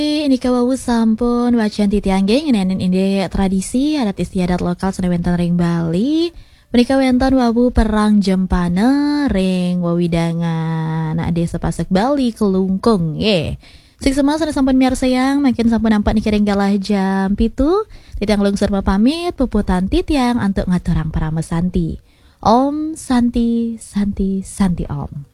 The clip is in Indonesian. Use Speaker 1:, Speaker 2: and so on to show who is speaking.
Speaker 1: Ini kawawu sampun wajan titiangge ngenenen inde tradisi adat istiadat lokal senewenten ring Bali. Menika wonten wawu perang Jempana ring wewidangan desa Pasek Bali Kelungkung nggih. Sing semua sudah sampun miar sayang makin sampun nampak niki ring galah jam 7. Tidang lungsur pamit puputan titiang antuk ngaturang para mesanti. Om Santi Santi Santi Om.